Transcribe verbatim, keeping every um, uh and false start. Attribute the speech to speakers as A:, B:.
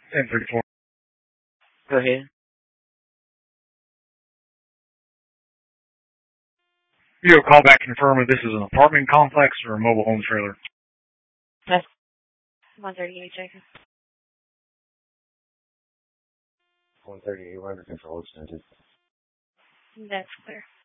A: ten thirty-four.
B: Go ahead.
A: You have a call back to confirm if this is an apartment complex or a mobile home trailer.
B: That's one thirty-eight, Jacob.
C: one thirty-eight, we're under control extended.
B: That's clear.